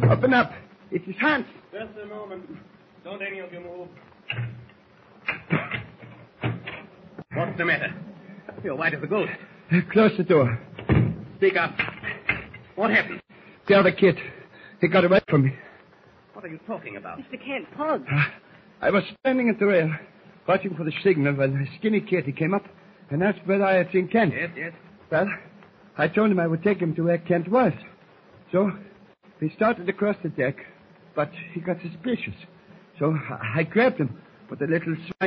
Open up. It's his Hans. Just a moment. Don't any of you move. What's the matter? You're white as a ghost. Close the door. Speak up. What happened? The other kid. He got away from me. What are you talking about? Mr. Kent, pause. I was standing at the rail, watching for the signal when a skinny kid, he came up and asked whether I had seen Kent. Yes. Well, I told him I would take him to where Kent was. So, he started across the deck, but he got suspicious. So, I grabbed him, but the little swine